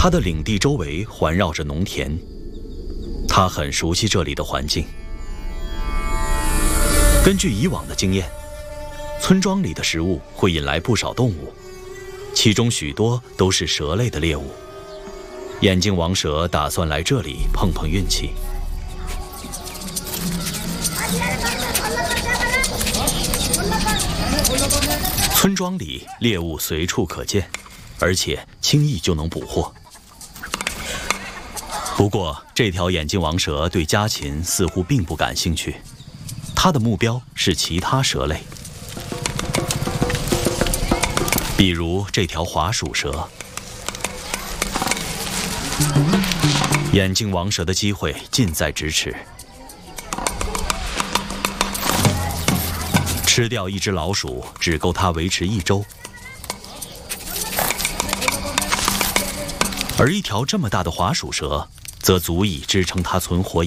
他的领地周围环绕着农田，他很熟悉这里的环境。根据以往的经验，村庄里的食物会引来不少动物，其中许多都是蛇类的猎物。眼镜王蛇打算来这里碰碰运气。村庄里猎物随处可见，而且轻易就能捕获。不过，这条眼镜王蛇对家禽似乎并不感兴趣，它的目标是其他蛇类，比如这条滑鼠蛇。眼镜王蛇的机会近在咫尺。吃掉一只老鼠只够它维持1周，而一条这么大的滑鼠蛇则足以支撑它存活